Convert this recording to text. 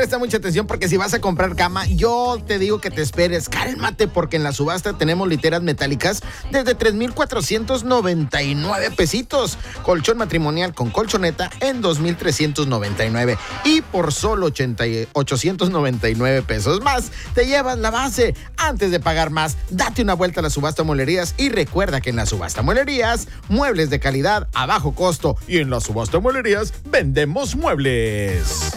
presta mucha atención porque si vas a comprar cama, yo te digo que te esperes. Cálmate, porque en la subasta tenemos literas metálicas desde 3,499 pesitos. Colchón matrimonial con colchoneta en 2,399. Y por solo 899 pesos más, te llevas la base. Antes de pagar más, date una vuelta a la subasta Mueblerías y recuerda que en la subasta Mueblerías, muebles de calidad a bajo costo. Y en la subasta Mueblerías, vendemos muebles.